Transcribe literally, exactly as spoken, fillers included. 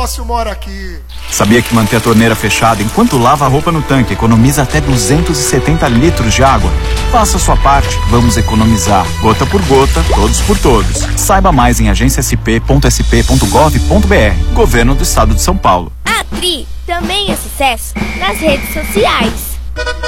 sócio mora aqui. Sabia que manter a torneira fechada enquanto lava a roupa no tanque economiza até duzentos e setenta litros de água? Faça a sua parte, vamos economizar. Gota por gota, todos por todos. Saiba mais em agência s p ponto s p ponto gov ponto b r. Governo do Estado de São Paulo. A Tri também é sucesso nas redes sociais.